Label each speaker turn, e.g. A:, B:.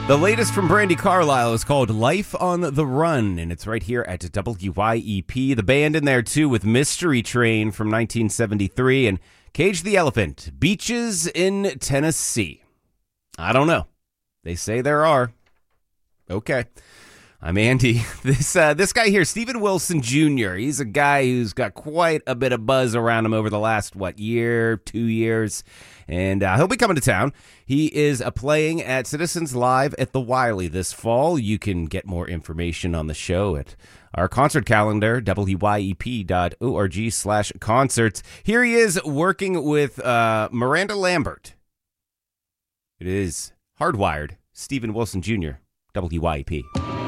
A: The latest from Brandi Carlile is called Life on the Run, and it's right here at WYEP. The band in there, too, with Mystery Train from 1973 and Cage the Elephant, Beaches in Tennessee. I don't know. They say there are. Okay. I'm Andy. This guy here, Steven Wilson Jr., he's a guy who's got quite a bit of buzz around him over the last, 2 years? And he'll be coming to town. He is playing at Citizens Live at the Wiley this fall. You can get more information on the show at our concert calendar, wyep.org/concerts. Here he is working with Miranda Lambert. It is Hardwired. Steven Wilson Jr., WYEP.